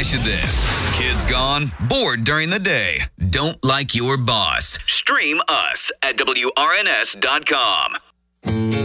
you this. Kids gone? Bored during the day? Don't like your boss? Stream us at WRNS.com.